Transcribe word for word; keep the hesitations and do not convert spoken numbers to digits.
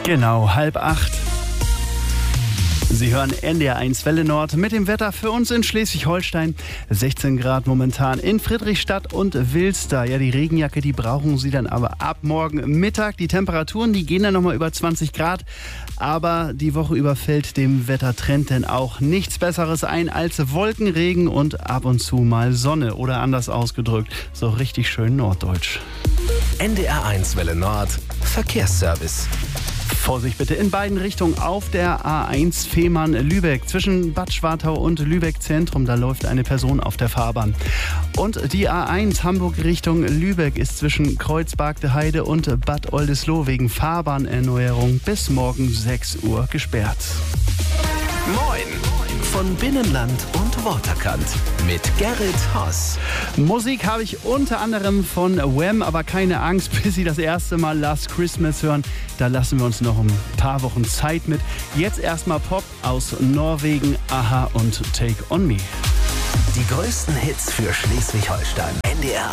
Genau, halb acht. Sie hören N D R eins Welle Nord mit dem Wetter für uns in Schleswig-Holstein. sechzehn Grad momentan in Friedrichstadt und Wilster. Ja, die Regenjacke, die brauchen Sie dann aber ab morgen Mittag. Die Temperaturen, die gehen dann nochmal über zwanzig Grad. Aber die Woche über fällt dem Wettertrend denn auch nichts Besseres ein als Wolkenregen und ab und zu mal Sonne. Oder anders ausgedrückt, so richtig schön norddeutsch. N D R eins Welle Nord Verkehrsservice. Vorsicht bitte in beiden Richtungen auf der A eins Fehmarn-Lübeck. Zwischen Bad Schwartau und Lübeck Zentrum, da läuft eine Person auf der Fahrbahn. Und die A eins Hamburg Richtung Lübeck ist zwischen Kreuzberg-de-Heide und Bad Oldesloe wegen Fahrbahnerneuerung bis morgen sechs Uhr gesperrt. Moin! Von Binnenland und Waterkant mit Gerrit Haas. Musik habe ich unter anderem von Wham, aber keine Angst, bis Sie das erste Mal Last Christmas hören. Da lassen wir uns noch ein paar Wochen Zeit mit. Jetzt erstmal Pop aus Norwegen, Aha und Take On Me. Die größten Hits für Schleswig-Holstein. N D R